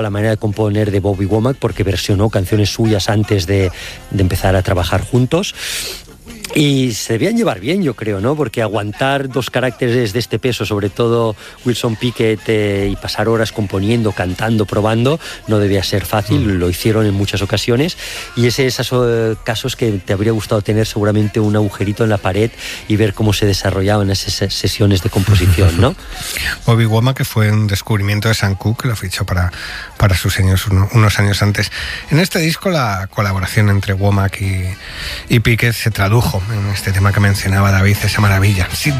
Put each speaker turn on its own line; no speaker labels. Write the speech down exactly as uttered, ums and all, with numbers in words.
la manera de componer de Bobby Womack, porque versionó canciones suyas antes de, de empezar a trabajar juntos. Y se debían llevar bien, yo creo, ¿no? Porque aguantar dos caracteres de este peso, sobre todo Wilson Pickett, eh, y pasar horas componiendo, cantando, probando, no debía ser fácil. Mm. Lo hicieron en muchas ocasiones. Y es esos eh, casos que te habría gustado tener seguramente un agujerito en la pared y ver cómo se desarrollaban esas sesiones de composición, ¿no?
Bobby Womack, que fue un descubrimiento de Sam Cooke, que lo fichó para, para sus años, uno, unos años antes. En este disco la colaboración entre Womack y, y Pickett se tradujo en este tema que mencionaba David, esa maravilla, Sit